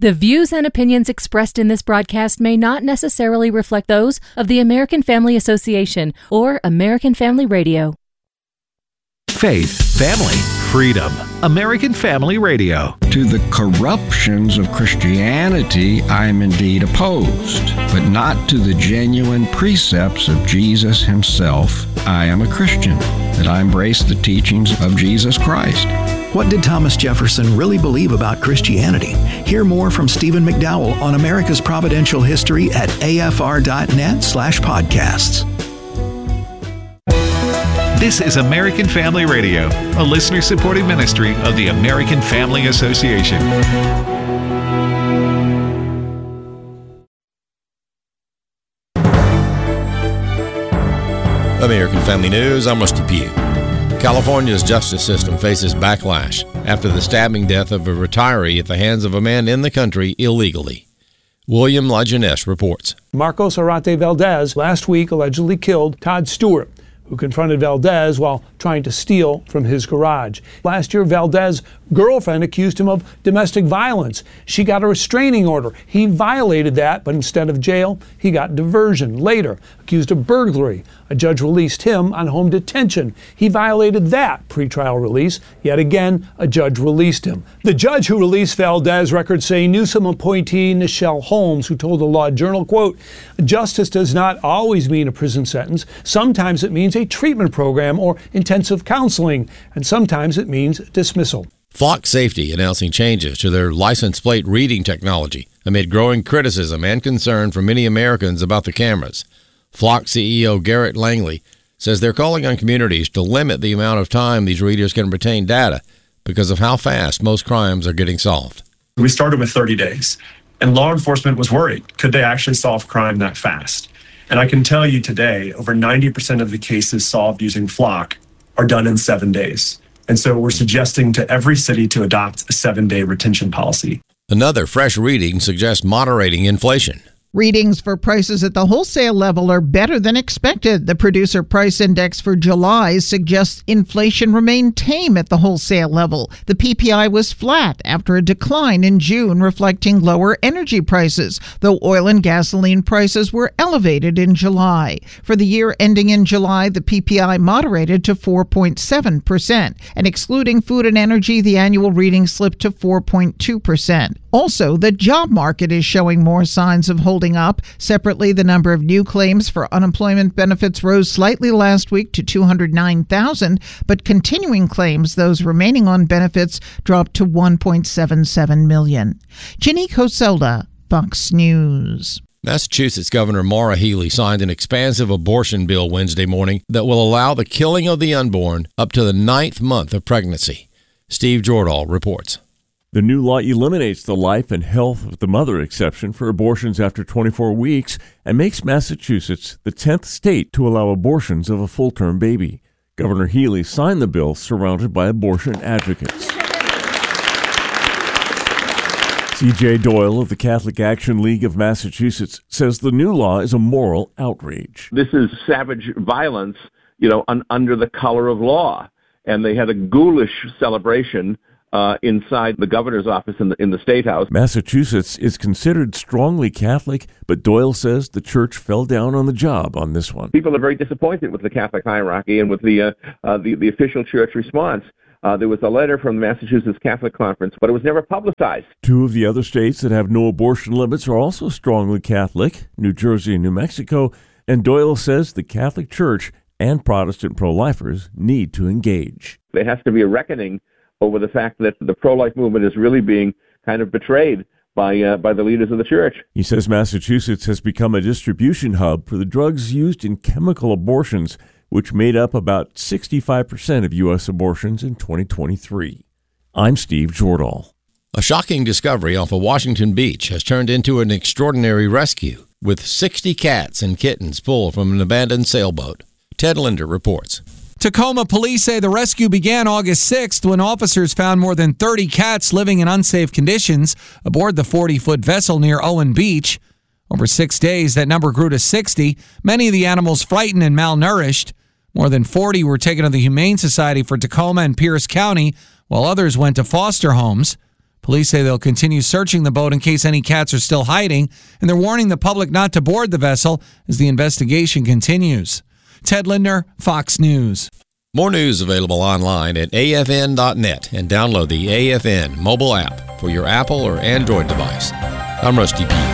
The views and opinions expressed in this broadcast may not necessarily reflect those of the American Family Association or American Family Radio. Faith, family, freedom. American Family Radio. To the corruptions of Christianity, I am indeed opposed, but not to the genuine precepts of Jesus himself. I am a Christian, that I embrace the teachings of Jesus Christ. What did Thomas Jefferson really believe about Christianity? Hear more from Stephen McDowell on America's Providential History at afr.net/podcasts. This is American Family Radio, a listener-supported ministry of the American Family Association. American Family News, I'm Rusty Pugh. California's justice system faces backlash after the stabbing death of a retiree at the hands of a man in the country illegally. William Lajeunesse reports. Marcos Arate Valdez last week allegedly killed Todd Stewart, who confronted Valdez while trying to steal from his garage. Last year, Valdez's girlfriend accused him of domestic violence. She got a restraining order. He violated that, but instead of jail, he got diversion. Later, accused of burglary. A judge released him on home detention. He violated that pretrial release. Yet again, a judge released him. The judge who released Valdez, records say Newsom appointee Nichelle Holmes, who told the Law Journal, quote, "Justice does not always mean a prison sentence. Sometimes it means a treatment program or intensive counseling, and sometimes it means dismissal." Flock Safety announcing changes to their license plate reading technology amid growing criticism and concern from many Americans about the cameras. Flock CEO Garrett Langley says they're calling on communities to limit the amount of time these readers can retain data because of how fast most crimes are getting solved. We started with 30 days, and law enforcement was worried. Could they actually solve crime that fast? And I can tell you today, over 90% of the cases solved using Flock are done in 7 days. And so we're suggesting to every city to adopt a 7-day retention policy. Another fresh reading suggests moderating inflation. Readings for prices at the wholesale level are better than expected. The Producer Price Index for July suggests inflation remained tame at the wholesale level. The PPI was flat after a decline in June, reflecting lower energy prices, though oil and gasoline prices were elevated in July. For the year ending in July, the PPI moderated to 4.7%, and excluding food and energy, the annual reading slipped to 4.2%. Also, the job market is showing more signs of holding up. Separately, the number of new claims for unemployment benefits rose slightly last week to 209,000, but continuing claims, those remaining on benefits, dropped to 1.77 million. Ginny Coselda, Fox News. Massachusetts Governor Maura Healey signed an expansive abortion bill Wednesday morning that will allow the killing of the unborn up to the 9th month of pregnancy. Steve Jordahl reports. The new law eliminates the life and health of the mother exception for abortions after 24 weeks and makes Massachusetts the 10th state to allow abortions of a full-term baby. Governor Healey signed the bill surrounded by abortion advocates. C.J. Doyle of the Catholic Action League of Massachusetts says the new law is a moral outrage. This is savage violence, under the color of law. And they had a ghoulish celebration inside the governor's office in the State House. Massachusetts is considered strongly Catholic, but Doyle says the church fell down on the job on this one. People are very disappointed with the Catholic hierarchy and with the official church response. There was a letter from the Massachusetts Catholic Conference, but it was never publicized. Two of the other states that have no abortion limits are also strongly Catholic, New Jersey and New Mexico, and Doyle says the Catholic Church and Protestant pro-lifers need to engage. There has to be a reckoning over the fact that the pro-life movement is really being kind of betrayed by the leaders of the church. He says Massachusetts has become a distribution hub for the drugs used in chemical abortions, which made up about 65% of U.S. abortions in 2023. I'm Steve Jordahl. A shocking discovery off a Washington beach has turned into an extraordinary rescue, with 60 cats and kittens pulled from an abandoned sailboat. Ted Linder reports. Tacoma police say the rescue began August 6th when officers found more than 30 cats living in unsafe conditions aboard the 40-foot vessel near Owen Beach. Over 6 days, that number grew to 60, many of the animals frightened and malnourished. More than 40 were taken to the Humane Society for Tacoma and Pierce County, while others went to foster homes. Police say they'll continue searching the boat in case any cats are still hiding, and they're warning the public not to board the vessel as the investigation continues. Ted Lindner, Fox News. More news available online at afn.net and download the AFN mobile app for your Apple or Android device. I'm Rusty P.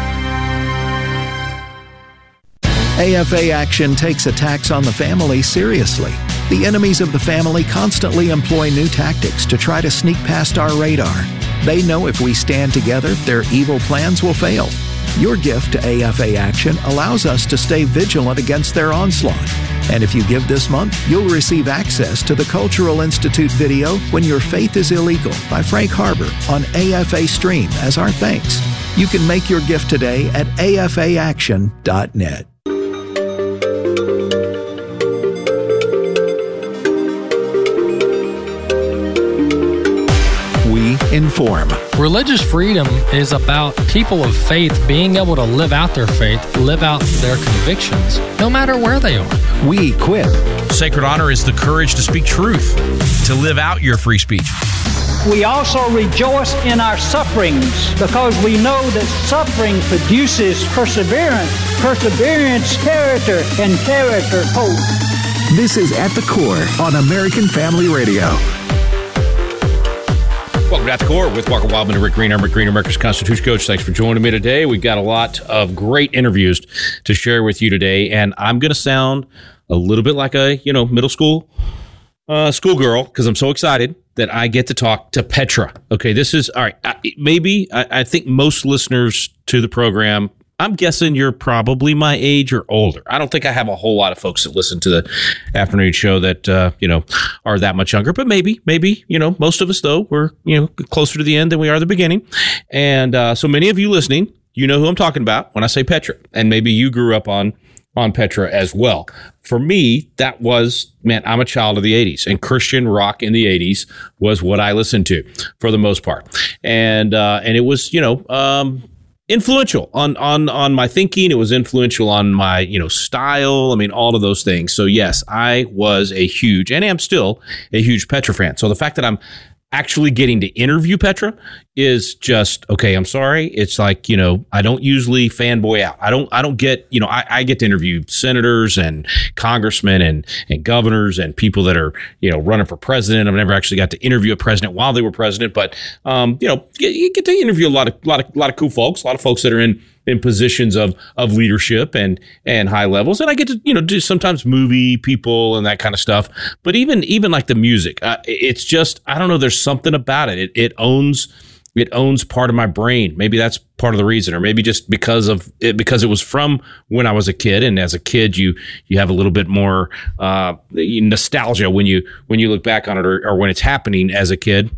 AFA Action takes attacks on the family seriously. The enemies of the family constantly employ new tactics to try to sneak past our radar. They know if we stand together, their evil plans will fail. Your gift to AFA Action allows us to stay vigilant against their onslaught. And if you give this month, you'll receive access to the Cultural Institute video When Your Faith is Illegal by Frank Harbor on AFA Stream as our thanks. You can make your gift today at afaaction.net. We inform. Religious freedom is about people of faith being able to live out their faith, live out their convictions, no matter where they are. We equip. Sacred honor is the courage to speak truth, to live out your free speech. We also rejoice in our sufferings because we know that suffering produces perseverance, perseverance, character, and character, hope. This is At the Core on American Family Radio. Welcome to At the Core with Walker Wildman and Rick Green. I'm Rick Green, America's Constitution Coach. Thanks for joining me today. We've got a lot of great interviews to share with you today, and I'm going to sound a little bit like a middle school schoolgirl because I'm so excited that I get to talk to Petra. Okay, this is all right. I think most listeners to the program, I'm guessing you're probably my age or older. I don't think I have a whole lot of folks that listen to the afternoon show that, are that much younger, but maybe, most of us though, we're, closer to the end than we are the beginning. And, so many of you listening, you know who I'm talking about when I say Petra, and maybe you grew up on Petra as well. For me, that was, I'm a child of the 80s, and Christian rock in the 80s was what I listened to for the most part. And it was, influential on my thinking. It was influential on my, style. I mean, all of those things. So yes, I was a huge, and am still a huge Petra fan. So the fact that I'm actually getting to interview Petra is just, okay, I'm sorry. It's like, I don't usually fanboy out. I don't get, I get to interview senators and congressmen and governors and people that are, running for president. I've never actually got to interview a president while they were president, but, you get to interview a lot of cool folks, a lot of folks that are in positions of leadership and high levels. And I get to, do sometimes movie people and that kind of stuff. But even like the music, it's just, I don't know, there's something about it. It owns part of my brain. Maybe that's part of the reason, or maybe just because it was from when I was a kid. And as a kid, you have a little bit more nostalgia when you look back on it, or when it's happening as a kid.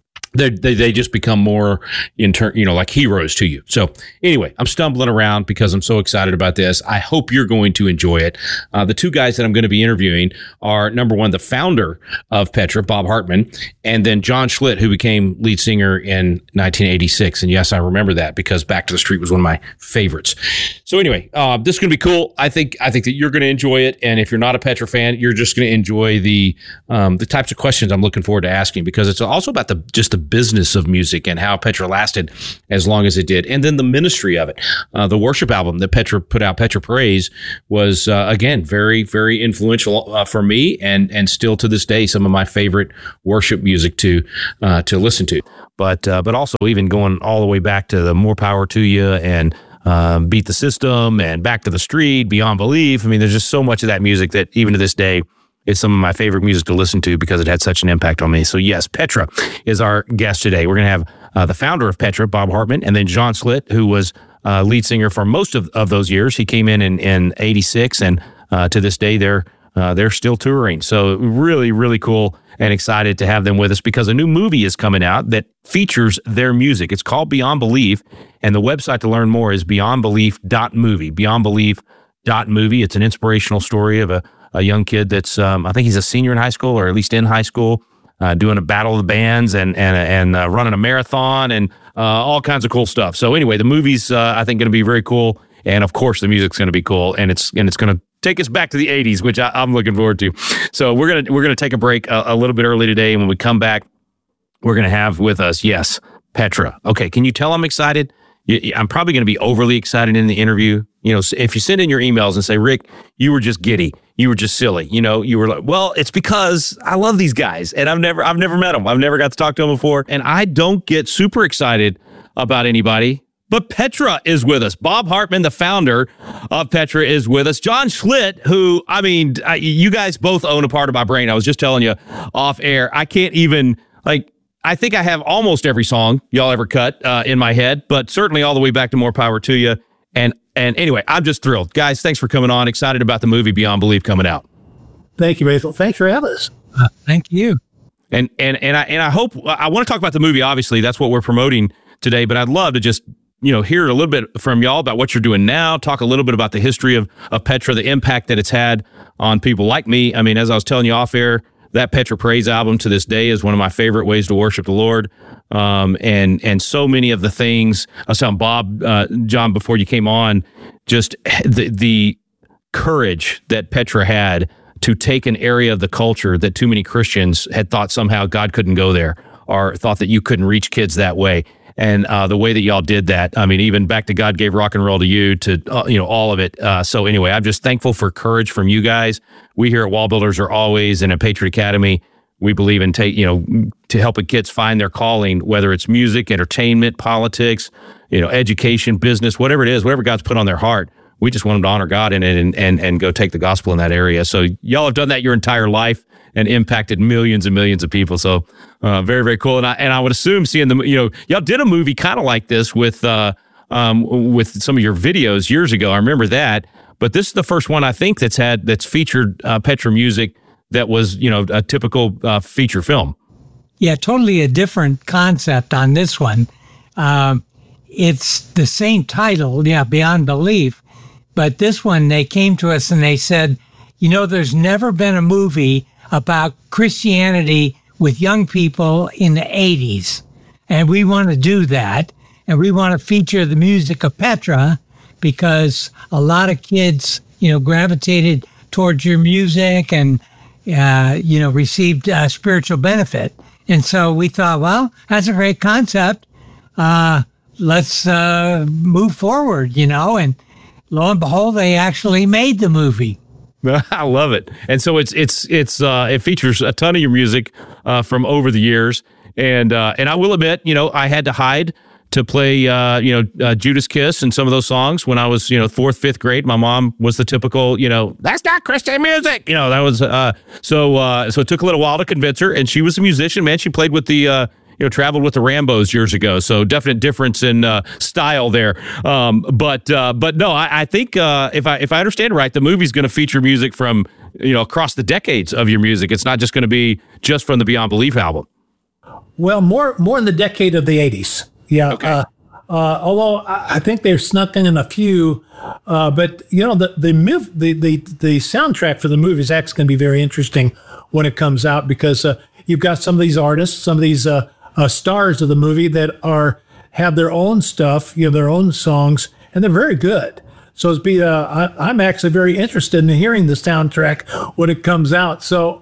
They just become more like heroes to you. So anyway, I'm stumbling around because I'm so excited about this. I hope you're going to enjoy it. The two guys that I'm going to be interviewing are, number one, the founder of Petra, Bob Hartman, and then John Schlitt, who became lead singer in 1986. And yes, I remember that because Back to the Street was one of my favorites. So anyway, this is going to be cool. I think that you're going to enjoy it. And if you're not a Petra fan, you're just going to enjoy the types of questions I'm looking forward to asking, because it's also about the business of music and how Petra lasted as long as it did, and then the ministry of it. The worship album that Petra put out, Petra Praise, was again very, very influential for me, and still to this day some of my favorite worship music to listen to. But also even going all the way back to the More Power to You and Beat the System and Back to the Street, Beyond Belief. I mean, there's just so much of that music that even to this day is some of my favorite music to listen to because it had such an impact on me. So yes, Petra is our guest today. We're going to have the founder of Petra, Bob Hartman, and then John Schlitt, who was lead singer for most of those years. He came in 86, and to this day they're still touring. So really, really cool and excited to have them with us because a new movie is coming out that features their music. It's called Beyond Belief, and the website to learn more is beyondbelief.movie. Beyondbelief.movie. It's an inspirational story of a young kid that's, I think he's a senior in high school, or at least in high school, doing a battle of the bands and running a marathon and all kinds of cool stuff. So anyway, the movie's, I think, going to be very cool. And of course, the music's going to be cool, and it's going to take us back to the 80s, which I'm looking forward to. So we're going to take a break a little bit early today. And when we come back, we're going to have with us, yes, Petra. Okay, can you tell I'm excited? I'm probably going to be overly excited in the interview. You know, if you send in your emails and say, Rick, you were just giddy, you were just silly, you know, you were like, well, it's because I love these guys and I've never met them. I've never got to talk to them before. And I don't get super excited about anybody, but Petra is with us. Bob Hartman, the founder of Petra, is with us. John Schlitt, who, I mean, you guys both own a part of my brain. I was just telling you off air. I can't even, like, I think I have almost every song y'all ever cut in my head, but certainly all the way back to More Power to You. And anyway, I'm just thrilled. Guys, thanks for coming on. Excited about the movie Beyond Belief coming out. Thank you, Basil. Thanks for having us. Thank you. And I hope, I want to talk about the movie, obviously. That's what we're promoting today, but I'd love to just, you know, hear a little bit from y'all about what you're doing now, talk a little bit about the history of Petra, the impact that it's had on people like me. I mean, as I was telling you off air, that Petra Praise album to this day is one of my favorite ways to worship the Lord. And so many of the things I was telling Bob, John, before you came on, just the courage that Petra had to take an area of the culture that too many Christians had thought somehow God couldn't go there or thought that you couldn't reach kids that way. And the way that y'all did that, I mean, even back to God Gave Rock and Roll to You, to, all of it. So anyway, I'm just thankful for courage from you guys. We here at Wall Builders are always, and at Patriot Academy, we believe in to helping kids find their calling, whether it's music, entertainment, politics, education, business, whatever it is, whatever God's put on their heart. We just want them to honor God in it and go take the gospel in that area. So y'all have done that your entire life and impacted millions and millions of people. So very, very cool. And I would assume seeing y'all did a movie kind of like this with some of your videos years ago. I remember that. But this is the first one I think that's featured Petra music that was, a typical feature film. Yeah, totally a different concept on this one. It's the same title, Beyond Belief. But this one, they came to us and they said, there's never been a movie about Christianity with young people in the 80s. And we want to do that. And we want to feature the music of Petra because a lot of kids, gravitated towards your music and, received spiritual benefit. And so we thought, well, that's a great concept. Let's move forward, and lo and behold, they actually made the movie. I love it. And so it features a ton of your music from over the years. And I will admit, I had to hide to play, Judas Kiss and some of those songs when I was, 4th, 5th grade. My mom was the typical, that's not Christian music. That was, so it took a little while to convince her. And she was a musician, man. She played with the, traveled with the Rambos years ago. So definite difference in style there. But no, I think if I understand right, the movie's going to feature music from, across the decades of your music. It's not just going to be just from the Beyond Belief album. Well, more in the decade of the 80s. Yeah. Okay. Although I think they've snuck in a few, but the soundtrack for the movie is actually going to be very interesting when it comes out because you've got some of these artists, some of these stars of the movie that have their own stuff, their own songs, and they're very good. So I'm actually very interested in hearing the soundtrack when it comes out. So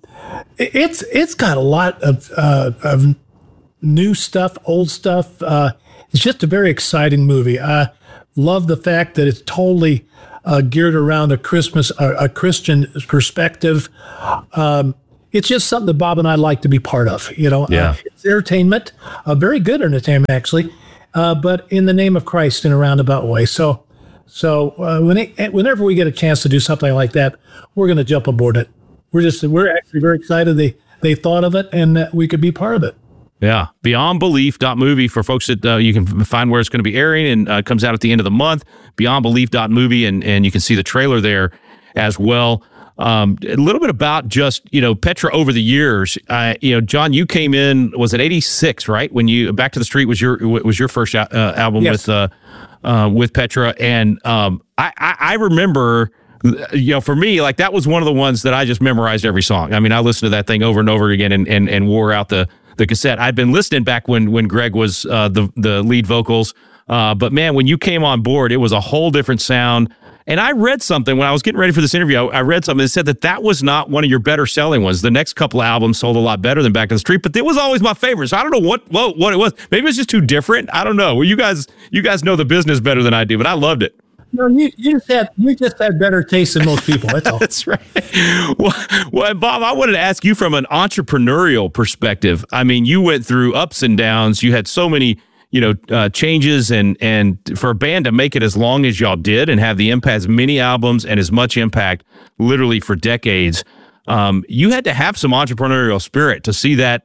it's got a lot of new stuff, old stuff. It's just a very exciting movie. I love the fact that it's totally geared around a Christian perspective. It's just something that Bob and I like to be part of. Yeah. It's entertainment, very good entertainment actually, but in the name of Christ in a roundabout way. So whenever we get a chance to do something like that, we're going to jump aboard it. We're actually very excited they thought of it and that we could be part of it. Yeah, beyondbelief.movie for folks that you can find where it's going to be airing and comes out at the end of the month, beyondbelief.movie, and you can see the trailer there as well. A little bit about just, Petra over the years. John, you came in, was it 86, right? When Back to the Street was your first album. Yes. With Petra. And I remember, for me, like that was one of the ones that I just memorized every song. I mean, I listened to that thing over and over again and wore out the cassette. I'd been listening back when Greg was the lead vocals. But man, when you came on board, it was a whole different sound. And I read something when I was getting ready for this interview. I read something that said that was not one of your better selling ones. The next couple of albums sold a lot better than Back in the Street, but it was always my favorite. So I don't know what it was. Maybe it's just too different. I don't know. Well, you guys know the business better than I do, but I loved it. No, you just had better taste than most people. That's all. That's right. Well, Bob, I wanted to ask you from an entrepreneurial perspective. I mean, you went through ups and downs. You had so many, changes, and for a band to make it as long as y'all did and have the impact, as many albums and as much impact, literally for decades. You had to have some entrepreneurial spirit to see that,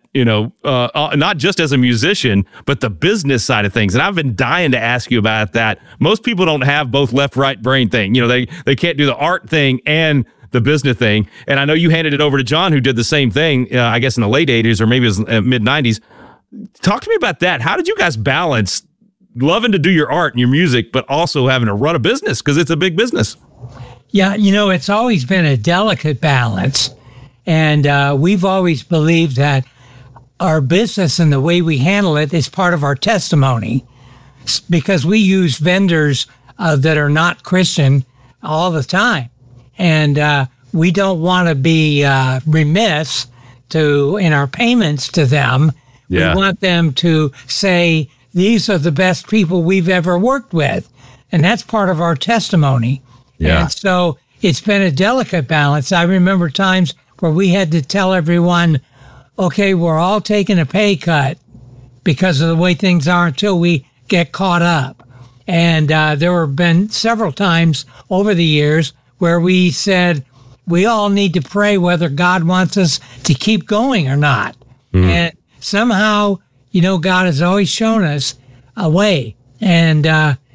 not just as a musician, but the business side of things. And I've been dying to ask you about that. Most people don't have both left, right brain thing. They can't do the art thing and the business thing. And I know you handed it over to John, who did the same thing, I guess in the late 80s or maybe it was mid 90s. Talk to me about that. How did you guys balance loving to do your art and your music, but also having to run a business? Because it's a big business. Yeah, it's always been a delicate balance. And we've always believed that our business and the way we handle it is part of our testimony, because we use vendors that are not Christian all the time. And we don't want to be remiss in our payments to them. Yeah. We want them to say, these are the best people we've ever worked with. And that's part of our testimony. Yeah. And so it's been a delicate balance. I remember times where we had to tell everyone, okay, we're all taking a pay cut because of the way things are until we get caught up. And there have been several times over the years where we said, we all need to pray whether God wants us to keep going or not. Mm. And somehow, God has always shown us a way. And,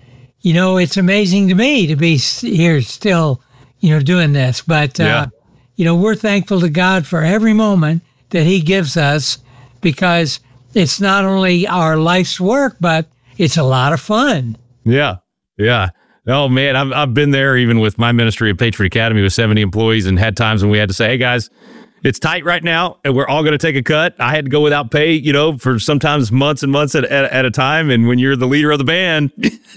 it's amazing to me to be here still, doing this. But, we're thankful to God for every moment that he gives us, because it's not only our life's work, but it's a lot of fun. Yeah. Yeah. Oh, man, I've been there even with my ministry at Patriot Academy with 70 employees, and had times when we had to say, hey, guys, it's tight right now, and we're all going to take a cut. I had to go without pay, for sometimes months and months at a time. And when you're the leader of the band,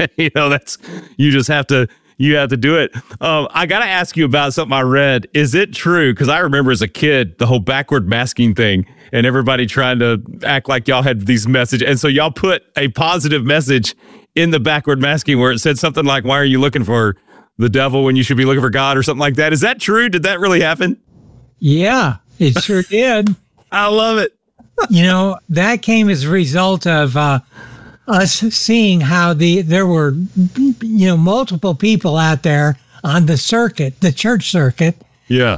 you just have to do it. I got to ask you about something I read. Is it true? Because I remember as a kid, the whole backward masking thing and everybody trying to act like y'all had these messages. And so y'all put a positive message in the backward masking where it said something like, why are you looking for the devil when you should be looking for God, or something like that. Is that true? Did that really happen? Yeah, it sure did. I love it. That came as a result of us seeing how there were, multiple people out there on the circuit, the church circuit. Yeah.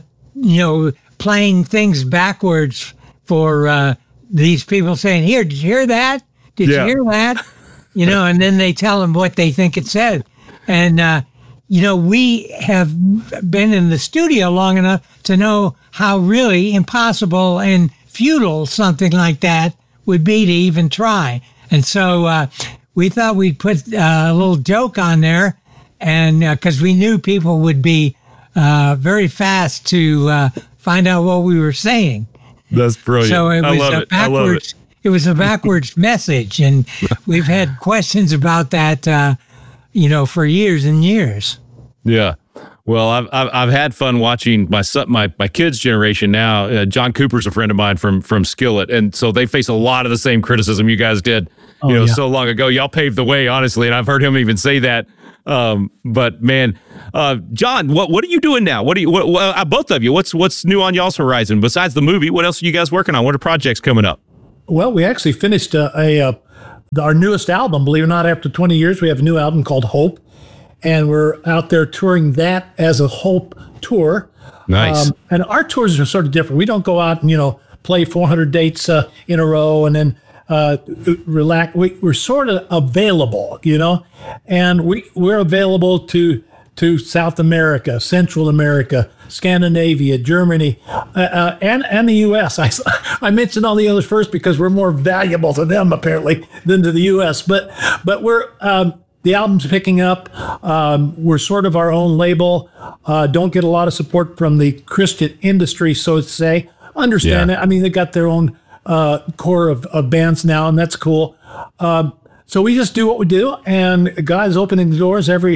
Playing things backwards for these people, saying, here, did you hear that? Did you hear that? And then they tell them what they think it said. And, we have been in the studio long enough to know how really impossible and futile something like that would be to even try. And so we thought we'd put a little joke on there, and because we knew people would be very fast to find out what we were saying. That's brilliant. So it was a backwards. It was a backwards message, and we've had questions about that, for years and years. Yeah. Well, I've had fun watching my kids' generation now. John Cooper's a friend of mine from Skillet, and so they face a lot of the same criticism you guys did, so long ago. Y'all paved the way, honestly, and I've heard him even say that. But man, John, what are you doing now? Both of you? What's new on y'all's horizon besides the movie? What else are you guys working on? What are projects coming up? Well, we actually finished our newest album. Believe it or not, after 20 years, we have a new album called Hope. And we're out there touring that as a Hope tour. Nice. And our tours are sort of different. We don't go out and, play 400 dates in a row and then relax. We're sort of available, and we're available to South America, Central America, Scandinavia, Germany, and the U.S. I mentioned all the others first because we're more valuable to them, apparently, than to the U.S. But we're... the album's picking up. We're sort of our own label. Don't get a lot of support from the Christian industry, so to say. Understand it. I mean, they got their own core of bands now, and that's cool. So we just do what we do, and guys opening the doors every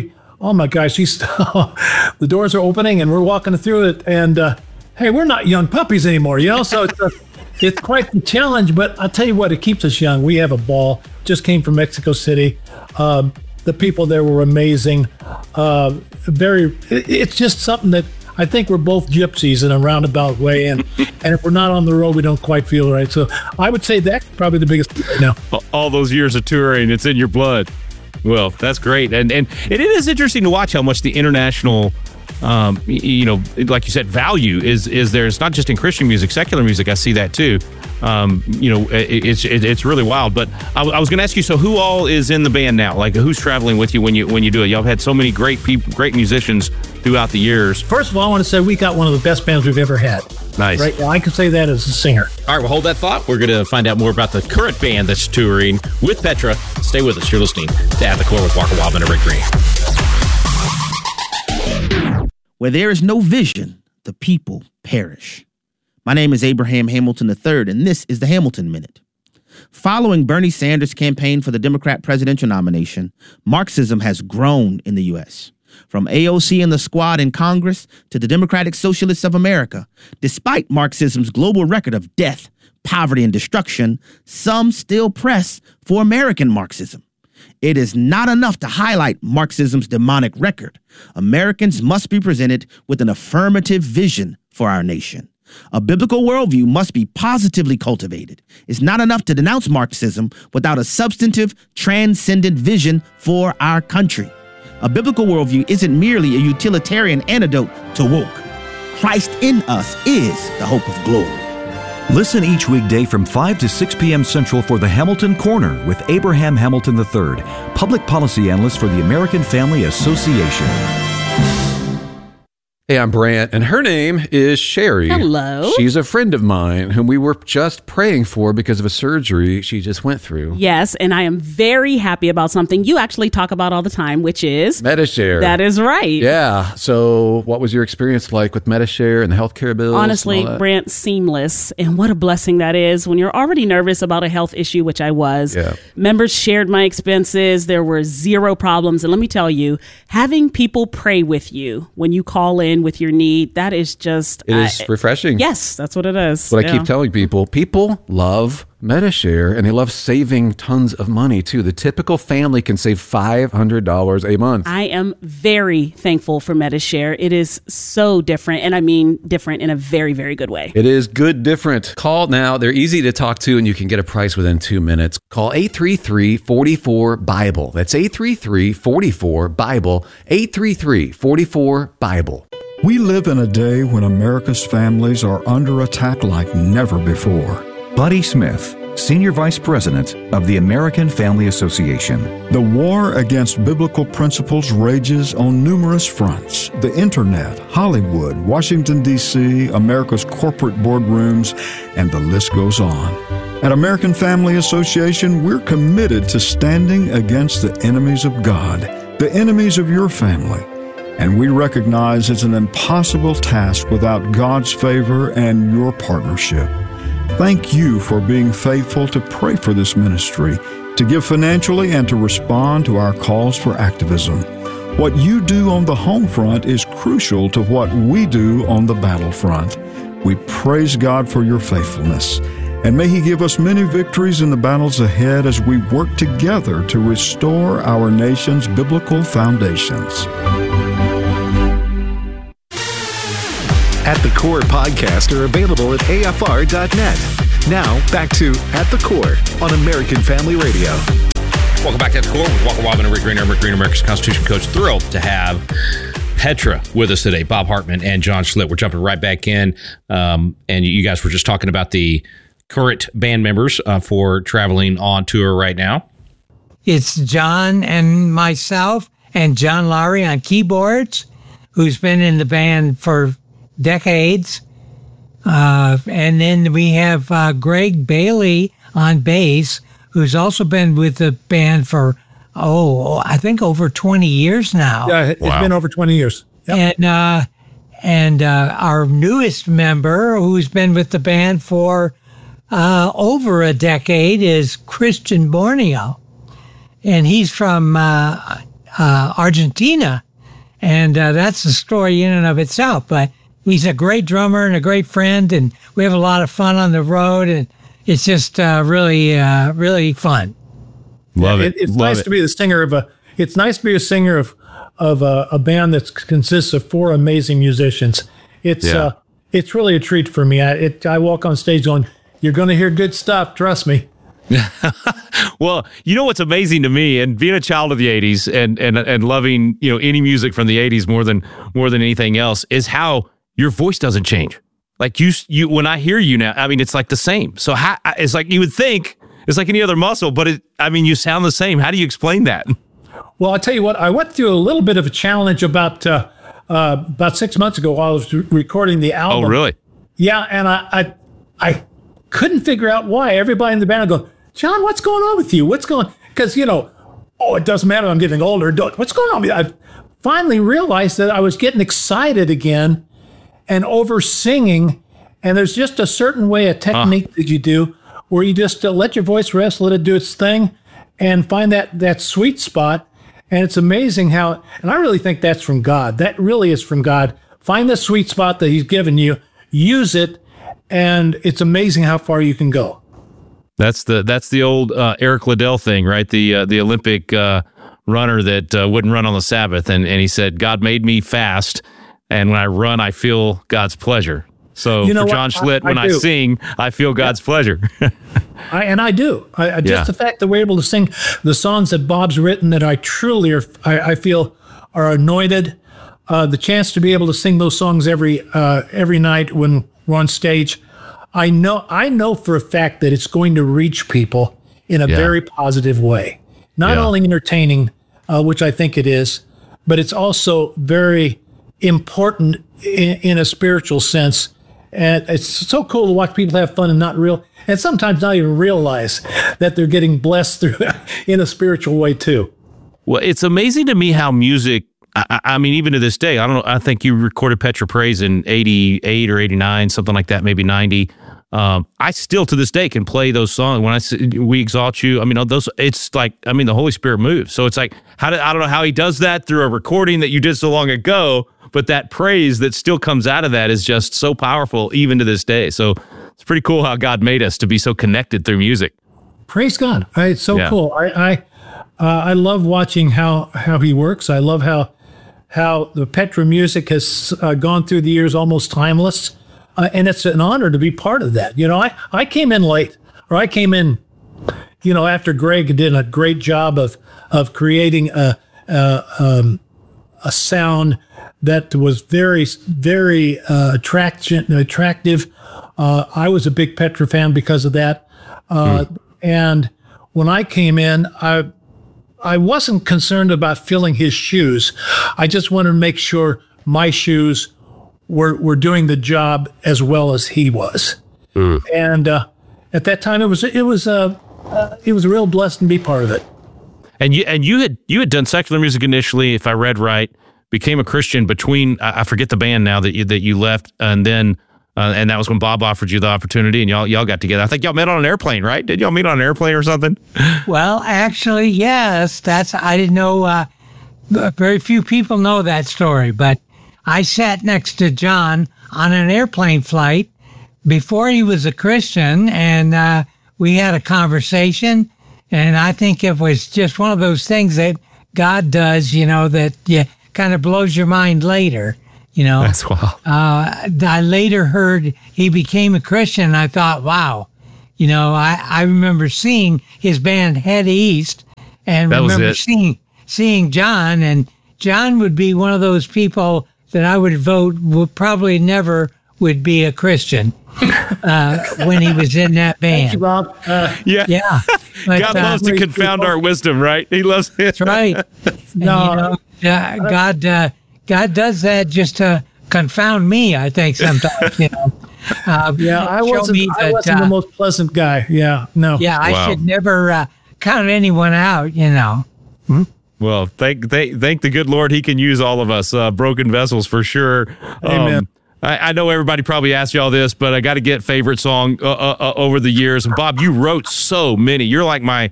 oh my gosh, the doors are opening and we're walking through it. And hey, we're not young puppies anymore, So it's quite the challenge. But I'll tell you what, it keeps us young. We have a ball. Just came from Mexico City. The people there were amazing. It's just something that I think we're both gypsies in a roundabout way, and if we're not on the road, we don't quite feel right. So I would say that's probably the biggest right now. All those years of touring, it's in your blood. Well, that's great, and it is interesting to watch how much the international, like you said, value is there. It's not just in Christian music, secular music. I see that too. It's really wild. But I was going to ask you, so who all is in the band now? Like, who's traveling with you when you do it? Y'all have had so many great people, great musicians throughout the years. First of all, I want to say we got one of the best bands we've ever had. Nice. Right? I can say that as a singer. All right, well, hold that thought. We're going to find out more about the current band that's touring with Petra. Stay with us. You're listening to At the Core with Walker Wildman and Rick Green. Where there is no vision, the people perish. My name is Abraham Hamilton III, and this is the Hamilton Minute. Following Bernie Sanders' campaign for the Democrat presidential nomination, Marxism has grown in the U.S. From AOC and the Squad in Congress to the Democratic Socialists of America, despite Marxism's global record of death, poverty, and destruction, some still press for American Marxism. It is not enough to highlight Marxism's demonic record. Americans must be presented with an affirmative vision for our nation. A biblical worldview must be positively cultivated. It's not enough to denounce Marxism without a substantive, transcendent vision for our country. A biblical worldview isn't merely a utilitarian antidote to woke. Christ in us is the hope of glory. Listen each weekday from 5 to 6 p.m. Central for the Hamilton Corner with Abraham Hamilton III, public policy analyst for the American Family Association. Hey, I'm Brant, and her name is Sherry. Hello. She's a friend of mine whom we were just praying for because of a surgery she just went through. Yes, and I am very happy about something you actually talk about all the time, which is Medi-Share. That is right. Yeah. So what was your experience like with Medi-Share and the healthcare bills? Honestly, Brant, seamless. And what a blessing that is when you're already nervous about a health issue, which I was. Yeah. Members shared my expenses. There were zero problems. And let me tell you, having people pray with you when you call in with your need, that is just... It is refreshing. Yes, that's what it is. That's what I keep telling people. People love Medi-Share, and they love saving tons of money, too. The typical family can save $500 a month. I am very thankful for Medi-Share. It is so different, and I mean different in a very, very good way. It is good different. Call now. They're easy to talk to, and you can get a price within 2 minutes. Call 833-44-BIBLE. That's 833-44-BIBLE. 833-44-BIBLE. We live in a day when America's families are under attack like never before. Buddy Smith, Senior Vice President of the American Family Association. The war against biblical principles rages on numerous fronts. The internet, Hollywood, Washington, D.C., America's corporate boardrooms, and the list goes on. At American Family Association, we're committed to standing against the enemies of God, the enemies of your family. And we recognize it's an impossible task without God's favor and your partnership. Thank you for being faithful to pray for this ministry, to give financially, and to respond to our calls for activism. What you do on the home front is crucial to what we do on the battlefront. We praise God for your faithfulness, and may He give us many victories in the battles ahead as we work together to restore our nation's biblical foundations. At the Core podcasts are available at AFR.net. Now, back to At the Core on American Family Radio. Welcome back to At the Core with Walker Wildman and Rick Green. I'm Rick Green, America's Constitution Coach. Thrilled to have Petra with us today, Bob Hartman and John Schlitt. We're jumping right back in, and you guys were just talking about the current band members for traveling on tour right now. It's John and myself and John Lowry on keyboards, who's been in the band for decades. And then we have Greg Bailey on bass, who's also been with the band for, I think over 20 years now. Yeah, it's been over 20 years. Yep. And our newest member, who's been with the band for over a decade, is Christian Borneo. And he's from Argentina. And that's the story in and of itself. But he's a great drummer and a great friend, and we have a lot of fun on the road, and it's just really fun. Love it. It's nice to be the singer of a. It's nice to be a singer of a band that consists of 4 amazing musicians. It's really a treat for me. I walk on stage going, "You're going to hear good stuff. Trust me." Well, you know what's amazing to me, and being a child of the '80s and loving any music from the '80s more than anything else, is how your voice doesn't change. Like you when I hear you now, I mean, it's like the same. So it's like you would think it's like any other muscle, but you sound the same. How do you explain that? Well, I'll tell you what. I went through a little bit of a challenge about 6 months ago while I was recording the album. Oh, really? Yeah, and I couldn't figure out why. Everybody in the band would go, "John, what's going on with you? What's going?" Because it doesn't matter. I'm getting older. What's going on with you? I finally realized that I was getting excited again and over singing. And there's just a certain way, a technique that you do, where you just let your voice rest, let it do its thing, and find that sweet spot. And it's amazing how, and I really think that's from God. That really is from God. Find the sweet spot that He's given you, use it, and it's amazing how far you can go. That's the old Eric Liddell thing, right? The Olympic runner that wouldn't run on the Sabbath, and he said, "God made me fast, and when I run, I feel God's pleasure." So for John Schlitt, when I sing, I feel God's pleasure. I do. Just the fact that we're able to sing the songs that Bob's written that I truly I feel are anointed. The chance to be able to sing those songs every night when we're on stage, I know for a fact that it's going to reach people in a very positive way. Not only entertaining, which I think it is, but it's also very important in a spiritual sense. And it's so cool to watch people have fun and sometimes not even realize that they're getting blessed through in a spiritual way too. Well, it's amazing to me how music, I mean, even to this day, I don't know, I think you recorded Petra Praise in 88 or 89, something like that, maybe 90. I still to this day can play those songs. When I say "We Exalt You," I mean, it's like, I mean, the Holy Spirit moves. So it's like, I don't know how He does that through a recording that you did so long ago, but that praise that still comes out of that is just so powerful even to this day. So it's pretty cool how God made us to be so connected through music. Praise God. It's so cool. I love watching how He works. I love how the Petra music has gone through the years almost timeless. And it's an honor to be part of that. I came in late, or I came in, after Greg did a great job of creating a sound that was very, very attractive. I was a big Petra fan because of that. And when I came in, I wasn't concerned about filling his shoes. I just wanted to make sure my shoes were doing the job as well as he was. And at that time, it was a real blessing to be part of it. And you had done secular music initially, if I read right, became a Christian between, I forget the band now that you left, and then and that was when Bob offered you the opportunity, and y'all got together. I think y'all met on an airplane, right? Did y'all meet on an airplane or something? Well, actually, yes. I didn't know. Very few people know that story, but I sat next to John on an airplane flight before he was a Christian, and we had a conversation. And I think it was just one of those things that God does, that kind of blows your mind later. That's wild. I later heard he became a Christian, and I thought, wow. I remember seeing his band Head East, and remember seeing John, and John would be one of those people that I would vote probably never would be a Christian when he was in that band. Thank you, Bob. Yeah. But, God loves to confound our wisdom, right? He loves it. That's right. No. God does that just to confound me, I think, sometimes. I wasn't the most pleasant guy. Yeah, no. Yeah, I should never count anyone out, Well, thank the good Lord, He can use all of us, broken vessels for sure. Amen. I know everybody probably asked you all this, but I got to get favorite song over the years. And Bob, you wrote so many. You're like my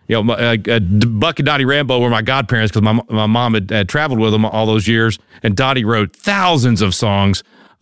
Buck and Dottie Rambo were my godparents because my mom had traveled with them all those years, and Dottie wrote thousands of songs.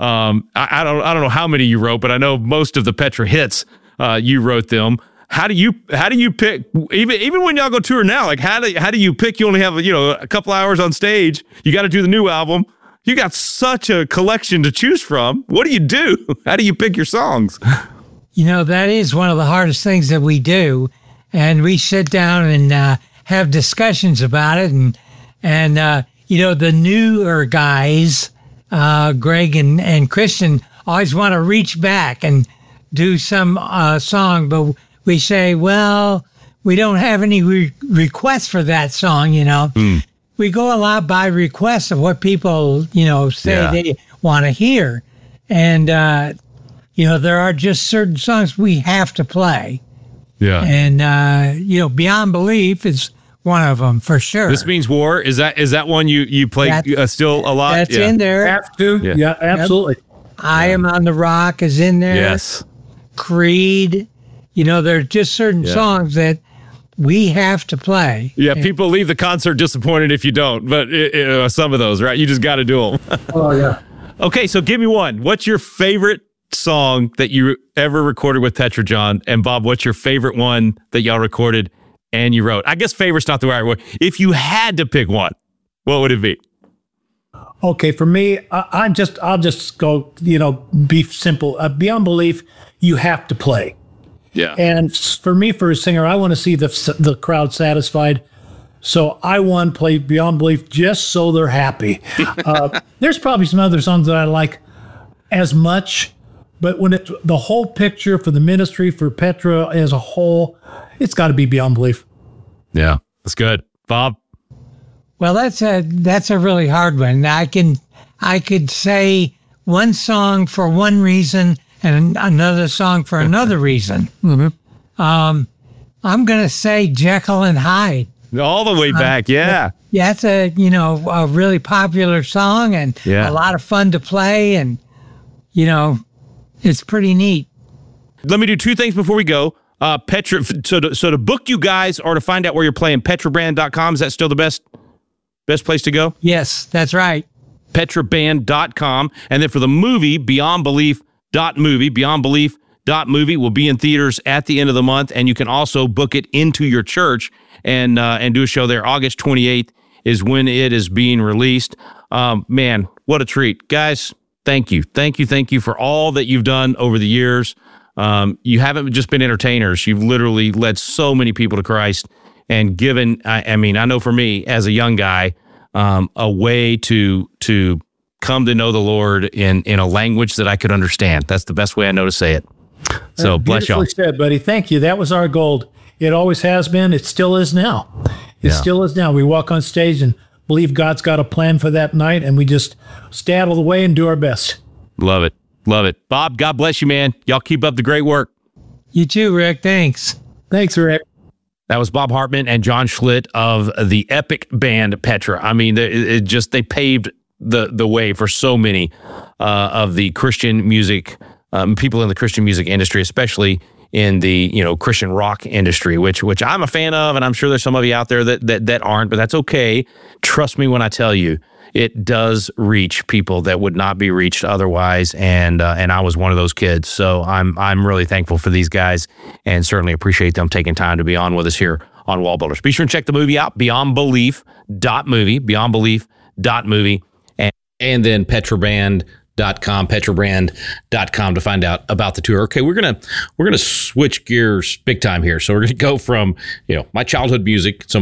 I don't know how many you wrote, but I know most of the Petra hits you wrote them. How do you pick, even when y'all go tour now, like how do you pick? You only have a couple hours on stage. You got to do the new album. You got such a collection to choose from. What do you do? How do you pick your songs? That is one of the hardest things that we do. And we sit down and have discussions about it. And the newer guys, Greg and Christian, always want to reach back and do some song. But we say, well, we don't have any requests for that song, We go a lot by requests of what people, say they want to hear. And, there are just certain songs we have to play. Yeah. And, Beyond Belief is one of them for sure. This Means War. Is that one you play still a lot? That's in there. Have to. Yeah, absolutely. I Am on the Rock is in there. Yes. Creed. There are just certain songs that we have to play. Yeah, people leave the concert disappointed if you don't, but some of those, right? You just got to do them. Oh, yeah. Okay, so give me one. What's your favorite song that you ever recorded with Petra, John? And Bob, what's your favorite one that y'all recorded and you wrote? I guess favorite's not the right word. If you had to pick one, what would it be? Okay, for me, I'll just go, be simple. Beyond Belief, you have to play. Yeah. And for me, for a singer, I want to see the crowd satisfied. So I want to play Beyond Belief just so they're happy. There's probably some other songs that I like as much, but when it's the whole picture for the ministry, for Petra as a whole, it's got to be Beyond Belief. Yeah, that's good. Bob? Well, that's a really hard one. I could say one song for one reason and another song for another reason. Mm-hmm. I'm going to say Jekyll and Hyde. All the way back, yeah. Yeah, it's a really popular song and a lot of fun to play, and it's pretty neat. Let me do two things before we go. Petra, so to book you guys or to find out where you're playing, petraband.com, is that still the best place to go? Yes, that's right. Petraband.com. And then for the movie, beyondbelief.movie, beyondbelief.movie will be in theaters at the end of the month, and you can also book it into your church and do a show there. August 28th is when it is being released. Man, what a treat. Guys, thank you. Thank you for all that you've done over the years. You haven't just been entertainers. You've literally led so many people to Christ and given, I know for me as a young guy, a way to come to know the Lord in a language that I could understand. That's the best way I know to say it. So bless y'all. Beautifully said, buddy. Thank you. That was our goal. It always has been. It still is now. It still is now. We walk on stage and believe God's got a plan for that night, and we just stay out of the way and do our best. Love it. Love it. Bob, God bless you, man. Y'all keep up the great work. You too, Rick. Thanks. Thanks, Rick. That was Bob Hartman and John Schlitt of the epic band Petra. I mean, they paved the way for so many of the Christian music, people in the Christian music industry, especially in the Christian rock industry, which I'm a fan of, and I'm sure there's some of you out there that aren't, but that's okay. Trust me when I tell you, it does reach people that would not be reached otherwise, and I was one of those kids. So I'm really thankful for these guys, and certainly appreciate them taking time to be on with us here on Wall Builders. Be sure and check the movie out, beyondbelief.movie, beyondbelief.movie, and then petrabrand.com to find out about the tour. Okay, we're gonna switch gears big time here. So we're gonna go from my childhood music, some